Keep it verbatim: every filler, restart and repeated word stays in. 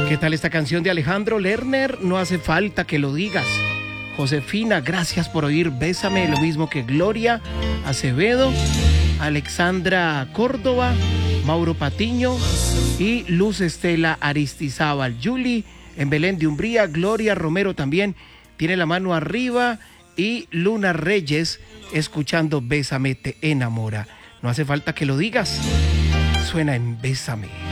¿Qué tal esta canción de Alejandro Lerner? No hace falta que lo digas. Josefina, gracias por oír Bésame, lo mismo que Gloria Acevedo, Alexandra Córdoba, Mauro Patiño y Luz Estela Aristizábal. Julie en Belén de Umbría, Gloria Romero también tiene la mano arriba y Luna Reyes escuchando Bésame te enamora. No hace falta que lo digas, suena en Bésame.